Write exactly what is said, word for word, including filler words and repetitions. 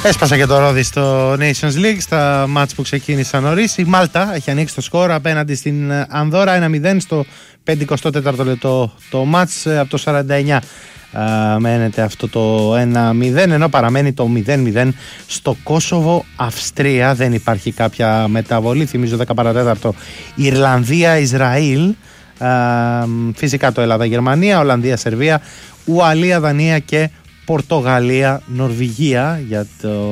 Έσπασα και το ρόδι στο Nations League στα μάτς που ξεκίνησαν νωρίς. Η Μάλτα έχει ανοίξει το σκορ απέναντι στην Ανδόρα ένα μηδέν στο πενηκοστό τέταρτο λεπτό το μάτς. Από το σαράντα εννιά α, μένεται αυτό το ένα μηδέν, ενώ παραμένει το μηδέν μηδέν στο Κόσοβο Αυστρία. Δεν υπάρχει κάποια μεταβολή. Θυμίζω δέκα παρατέταρτο Ιρλανδία Ισραήλ. Α, φυσικά το Ελλάδα-Γερμανία, Ολλανδία-Σερβία, Ουαλία-Δανία και Πορτογαλία-Νορβηγία για το